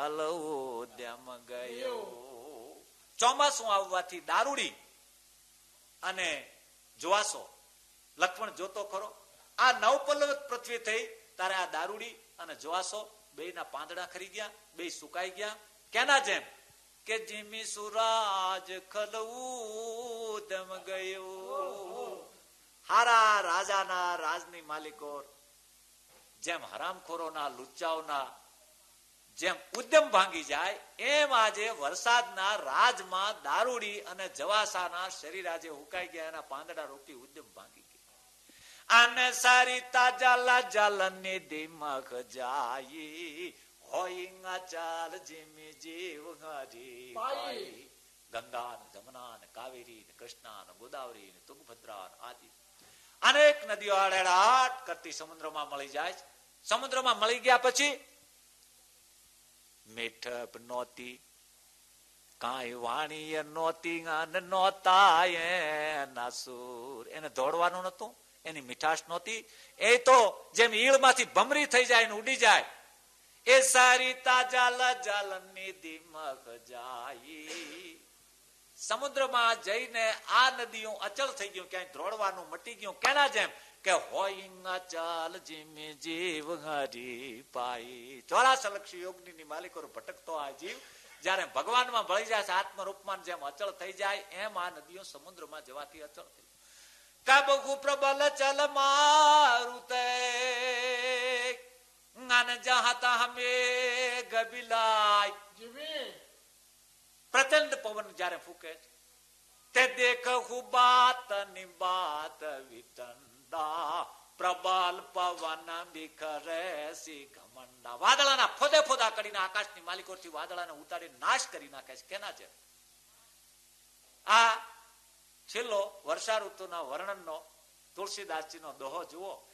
ખલઉદ્યમ ગયો. ચોમાસું આવવાથી દારૂડી અને જોવાસો લક્ષ્મણ જોતો ખરો. આ નવપલ્લવ પૃથ્વી થઈ તારે આ દારૂડી અને જોવાસો બે ના પાંદડા ખરી ગયા, બે સુકાઈ ગયા. કેના જેમ કે જીમી સુરાજ ખલઉદ્યમ ગયો. હારા રાજાના રાજની માલિકો જેમ હરામખોરોના લુચ્ચાઓના જેમ ઉદ્યમ ભાંગી જાય એમ આજે વરસાદના રાજમાં દારૂડી અને જવાસાના શરીર આજે હુકાઈ ગયા, એના પાંદડા રોકી ઉદ્યમ ભાંગી ગયા. આને સારી તાજા લાજાલની દિમાગ જાય હોય ચાલ જીમી જીવ હરી પાઈ. ગંગા ને જમુના ને કાવેરી ને કૃષ્ણા ને ગોદાવરી ને તુંગભદ્રા આદિ અનેક નદીઓ આડેડાટ કરતી સમુદ્રમાં મળી જાય. સમુદ્રમાં મળી ગયા પછી મીઠપ નોતી, કાંઈ વાણી નોતી, નોતા એના સુર. એને દોડવાનું નતું, એની મીઠાશ નહોતી. એ તો જેમ ઈળ માંથી ભમરી થઈ જાય ને ઉડી જાય એ સારી તાજા લજાલની દિમક જાય. સમુદ્રમાં જઈને આ નદીઓ અચલ થઈ ગયું, ક્યાંય દ્રોડવાનું મટી ગયું. કેના જેમ કે હોય ચાલ જીમે જીવ હરી પાઈ. 84 લક્ષ યોગની માલિકો ભટકતો આ જીવ જયારે ભગવાનમાં ભળી જાય છે આત્મરૂપમાં જેમ અચળ થઈ જાય એમ આ નદીઓ સમુદ્રમાં જવાથી અચળ થઈ. કબગુ પ્રબલ ચલ મારુતે જ્ઞાન જહાતા હમે ગબિલાય. પ્રચંડ પવન જયારે ફૂકે તે દેખું બાત ની બાત વિટંડા પ્રબલ પવન બિખરે સી ઘમંડા. વાદળાના ફોદે ફોદા કરીને આકાશની માલિકોથી વાદળાને ઉતારી નાશ કરી નાખે છે. કેના છે આ છેલ્લો વર્ષા ઋતુના વર્ણનનો તુલસીદાસજીનો દોહો જુઓ.